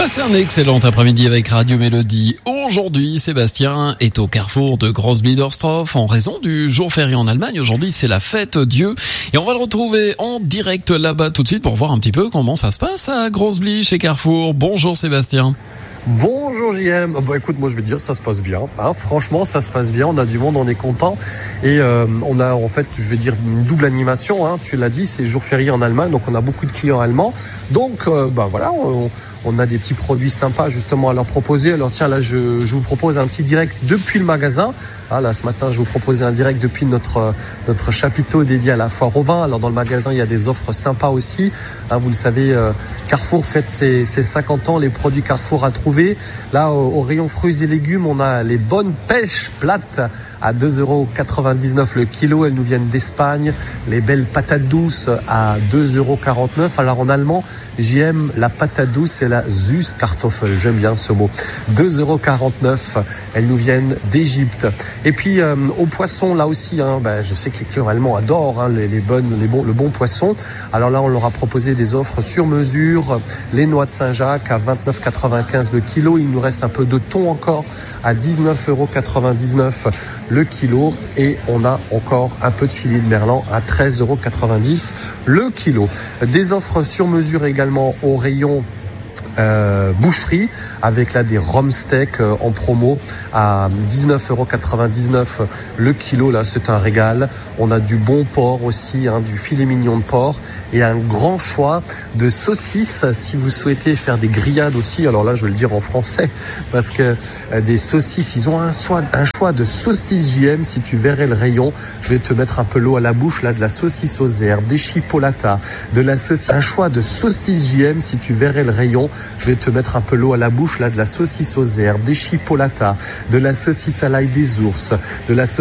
Passez un excellent après-midi avec Radio Mélodie. Aujourd'hui, Sébastien est au carrefour de Grossbliederstorf en raison du jour férié en Allemagne. Aujourd'hui, c'est la fête Dieu. Et on va le retrouver en direct là-bas tout de suite pour voir un petit peu comment ça se passe à Grossbli chez Carrefour. Bonjour Sébastien. Bonjour JM. Écoute, moi je vais te dire, ça se passe bien. Franchement, ça se passe bien. On a du monde, on est content. Et on a en fait, je vais dire, une double animation. Tu l'as dit, c'est jour férié en Allemagne, donc on a beaucoup de clients allemands. Donc voilà, on a des petits produits sympas justement à leur proposer. Alors tiens, là je vous propose un petit direct depuis le magasin. Là ce matin je vous proposais un direct depuis notre chapiteau dédié à la foire au vin. Alors dans le magasin il y a des offres sympas aussi. Vous le savez, Carrefour fête ses 50 ans, les produits Carrefour à trouver. Là au rayon fruits et légumes, on a les bonnes pêches plates à 2,99€ le kilo, elles nous viennent d'Espagne. Les belles patates douces à 2,49€. Alors en allemand, j'aime la patate douce, c'est la Süßkartoffel, j'aime bien ce mot. 2,49€, elles nous viennent d'Égypte. Et puis au poisson, là aussi, je sais que les clients allemands adorent le bon poisson. Alors là, on leur a proposé des offres sur mesure. Les noix de Saint-Jacques à 29,95€ le kilo. Il nous reste un peu de thon encore à 19,99€ le kilo. Et on a encore un peu de filet de merlan à 13,90€ le kilo. Des offres sur mesure également au rayon boucherie, avec là des rhum steaks en promo à 19,99€ le kilo. Là c'est un régal. On a du bon porc aussi, du filet mignon de porc et un grand choix de saucisses si vous souhaitez faire des grillades aussi. Alors là je vais le dire en français parce que des saucisses, ils ont un choix de saucisses JM. Si tu verrais le rayon, je vais te mettre un peu l'eau à la bouche là, de la saucisse aux herbes, des chipolatas, un choix de saucisses JM. Si tu verrais le rayon, je vais te mettre un peu l'eau à la bouche là, de la saucisse aux herbes, des chipolatas, de la saucisse à l'ail des ours, de la saucisse